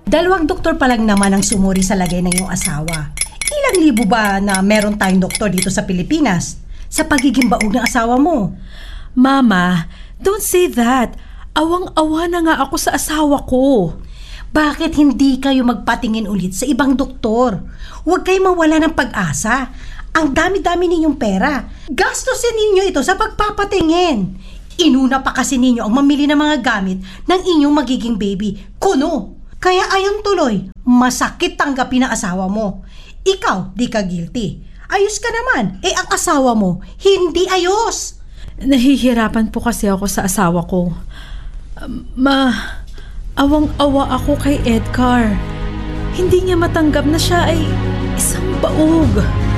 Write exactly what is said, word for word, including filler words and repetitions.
Dalawang doktor pa lang naman ang sumuri sa lagay ng iyong asawa. Ilang libo ba na meron tayong doktor dito sa Pilipinas sa pagiging baog ng asawa mo? Mama, don't say that. Awang-awa na nga ako sa asawa ko. Bakit hindi kayo magpatingin ulit sa ibang doktor? Huwag kayo mawala ng pag-asa. Ang dami-dami ninyong pera. Gastusin ninyo ito sa pagpapatingin. Inuna pa kasi ninyo ang mamili ng mga gamit ng inyong magiging baby. Kuno! Kaya ayon tuloy, masakit tanggapin ng asawa mo. Ikaw, di ka guilty. Ayos ka naman. Eh ang asawa mo, hindi ayos. Nahihirapan po kasi ako sa asawa ko. Ma, awang-awa ako kay Edgar. Hindi niya matanggap na siya ay isang baog.